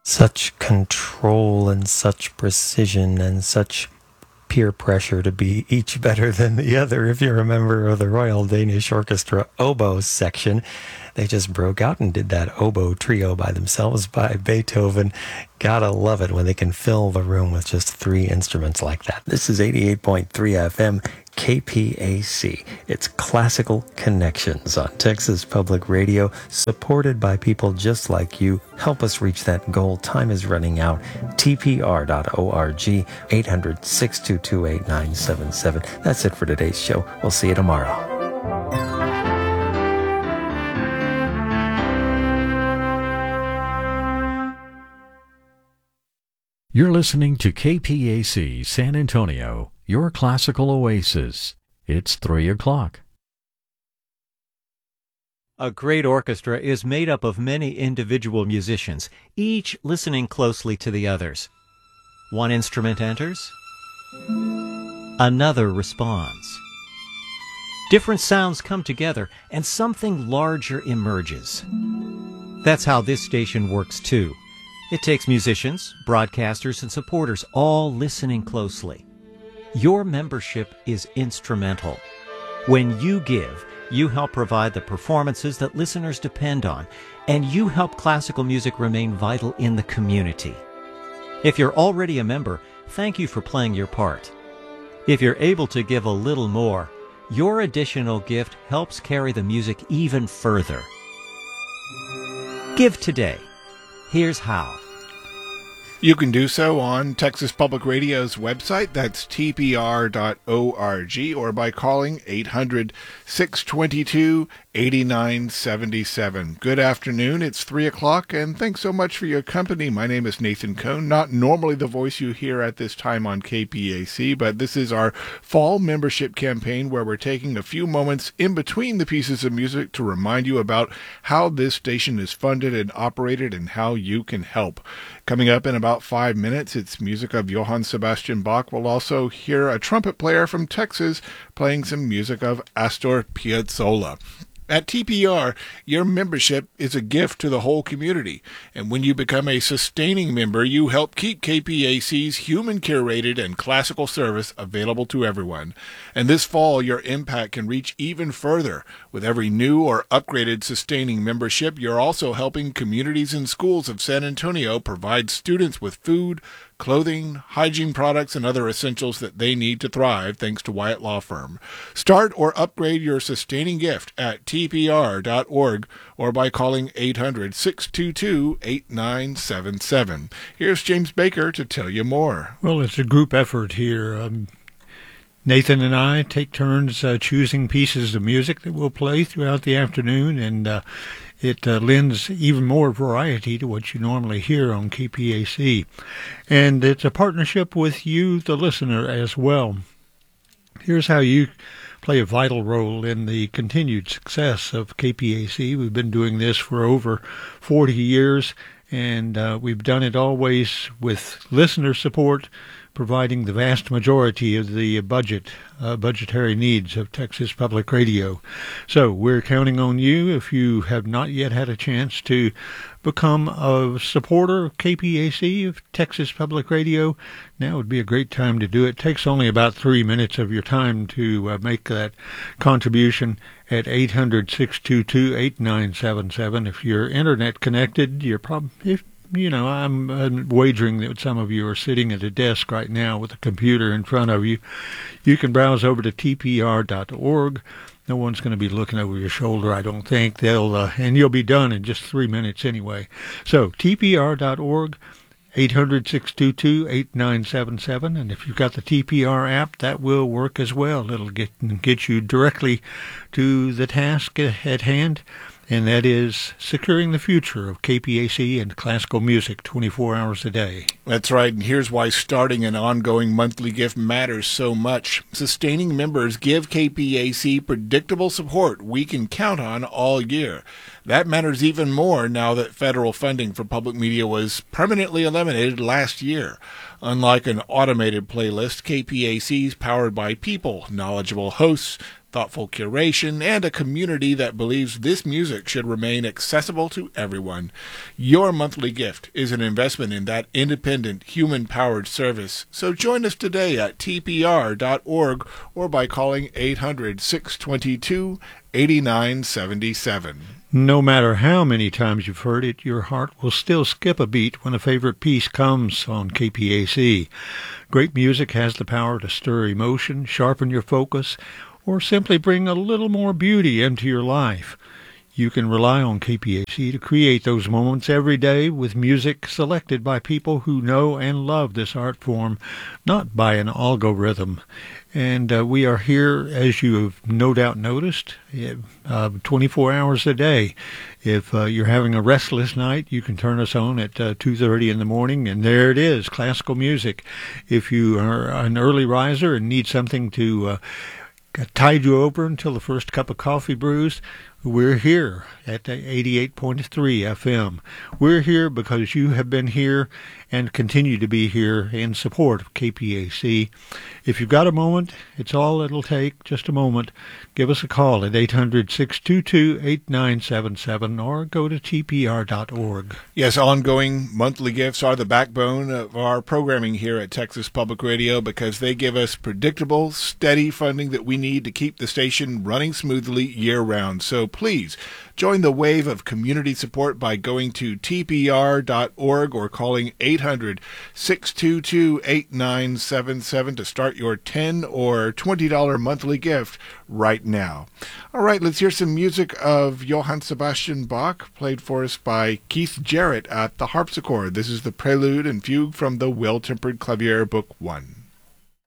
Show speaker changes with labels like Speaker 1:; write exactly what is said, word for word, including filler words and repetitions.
Speaker 1: Such control and such precision and such peer pressure to be each better than the other. If you're a member of the Royal Danish Orchestra oboe section, they just broke out and did that oboe trio by themselves by Beethoven. Gotta love it when they can fill the room with just three instruments like that. This is eighty-eight point three F M K P A C. It's Classical Connections on Texas Public Radio, supported by people just like you. Help us reach that goal. Time is running out. T P R dot org, eight hundred, six two two, eight nine seven seven. That's it for today's show. We'll see you tomorrow.
Speaker 2: You're listening to K P A C San Antonio, your classical oasis. It's three o'clock.
Speaker 3: A great orchestra is made up of many individual musicians, each listening closely to the others. One instrument enters, another responds. Different sounds come together, and something larger emerges. That's how this station works, too. It takes musicians, broadcasters, and supporters all listening closely. Your membership is instrumental. When you give, you help provide the performances that listeners depend on, and you help classical music remain vital in the community. If you're already a member, thank you for playing your part. If you're able to give a little more, your additional gift helps carry the music even further. Give today. Here's how.
Speaker 4: You can do so on Texas Public Radio's website, that's T P R dot org, or by calling eight hundred, six two two, eight nine seven seven. Good afternoon, it's three o'clock, and thanks so much for your company. My name is Nathan Cohn, not normally the voice you hear at this time on K P A C, but this is our fall membership campaign where we're taking a few moments in between the pieces of music to remind you about how this station is funded and operated and how you can help. Coming up in about five minutes, it's music of Johann Sebastian Bach. We'll also hear a trumpet player from Texas playing some music of Astor Piazzolla. At T P R, your membership is a gift to the whole community, and when you become a sustaining member, you help keep K P A C's human-curated and classical service available to everyone. And this fall, your impact can reach even further. With every new or upgraded sustaining membership, you're also helping communities and schools of San Antonio provide students with food, clothing, hygiene products, and other essentials that they need to thrive, thanks to Wyatt Law Firm. Start or upgrade your sustaining gift at T P R dot org or by calling eight hundred, six two two, eight nine seven seven. Here's James Baker to tell you more.
Speaker 5: Well, it's a group effort here. Um, Nathan and I take turns uh, choosing pieces of music that we'll play throughout the afternoon, and uh, it uh, lends even more variety to what you normally hear on K P A C. And it's a partnership with you, the listener, as well. Here's how you play a vital role in the continued success of K P A C. We've been doing this for over forty years, and uh, we've done it always with listener support, providing the vast majority of the budget, uh, budgetary needs of Texas Public Radio. So we're counting on you. If you have not yet had a chance to become a supporter of K P A C, of Texas Public Radio, now would be a great time to do it. It takes only about three minutes of your time to uh, make that contribution at eight hundred, six two two, eight nine seven seven. If you're internet connected, you're probably... You know, I'm, I'm wagering that some of you are sitting at a desk right now with a computer in front of you. You can browse over to T P R dot org. No one's going to be looking over your shoulder, I don't think. They'll, uh, and you'll be done in just three minutes anyway. So, T P R dot org, eight hundred, six two two, eight nine seven seven. And if you've got the T P R app, that will work as well. It'll get, get you directly to the task at hand, and that is securing the future of K P A C and classical music twenty-four hours a day.
Speaker 4: That's right, and here's why starting an ongoing monthly gift matters so much. Sustaining members give K P A C predictable support we can count on all year. That matters even more now that federal funding for public media was permanently eliminated last year. Unlike an automated playlist, K P A C's powered by people, knowledgeable hosts, thoughtful curation, and a community that believes this music should remain accessible to everyone. Your monthly gift is an investment in that independent, human-powered service. So join us today at T P R dot org or by calling eight hundred, six two two, eight nine seven seven.
Speaker 5: No matter how many times you've heard it, your heart will still skip a beat when a favorite piece comes on K P A C. Great music has the power to stir emotion, sharpen your focus, or simply bring a little more beauty into your life. You can rely on K P A C to create those moments every day with music selected by people who know and love this art form, not by an algorithm. And uh, we are here, as you have no doubt noticed, uh, twenty-four hours a day. If uh, you're having a restless night, you can turn us on at uh, two thirty in the morning, and there it is, classical music. If you are an early riser and need something to uh, tide you over until the first cup of coffee brews, we're here at eighty-eight point three F M. We're here because you have been here and continue to be here in support of K P A C. If you've got a moment, it's all it'll take, just a moment. Give us a call at eight hundred, six two two, eight nine seven seven or go to T P R dot org.
Speaker 4: Yes, ongoing monthly gifts are the backbone of our programming here at Texas Public Radio because they give us predictable, steady funding that we need to keep the station running smoothly year-round. So please join the wave of community support by going to T P R dot org or calling eight hundred, six two two, eight nine seven seven to start your ten dollars or twenty dollars monthly gift right now. All right, let's hear some music of Johann Sebastian Bach, played for us by Keith Jarrett at the harpsichord. This is the Prelude and Fugue from the Well-Tempered Clavier, Book one.